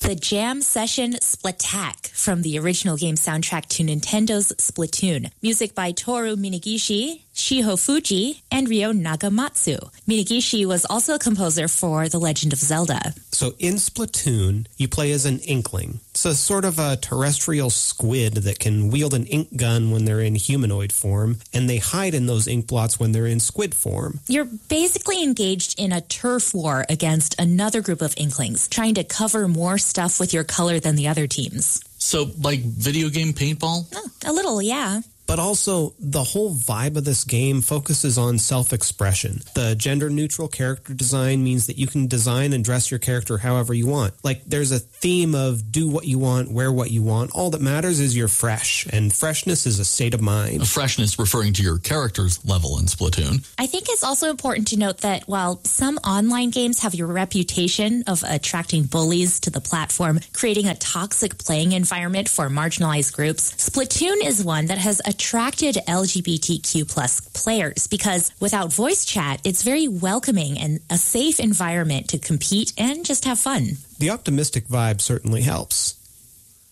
the jam session Splattack from the original game soundtrack to Nintendo's Splatoon. Music by Toru Minegishi, Shiho Fuji, and Ryo Nagamatsu. Minegishi was also a composer for The Legend of Zelda. So in Splatoon, you play as an inkling. It's a sort of a terrestrial squid that can wield an ink gun when they're in humanoid form, and they hide in those ink blots when they're in squid form. You're basically engaged in a turf war against another group of inklings, trying to cover more stuff with your color than the other teams. So, like video game paintball? Oh, a little, yeah. But also, the whole vibe of this game focuses on self-expression. The gender-neutral character design means that you can design and dress your character however you want. Like, there's a theme of do what you want, wear what you want. All that matters is you're fresh, and freshness is a state of mind. Freshness referring to your character's level in Splatoon. I think it's also important to note that while some online games have your reputation of attracting bullies to the platform, creating a toxic playing environment for marginalized groups, Splatoon is one that has attracted LGBTQ plus players because without voice chat, it's very welcoming and a safe environment to compete and just have fun. The optimistic vibe certainly helps.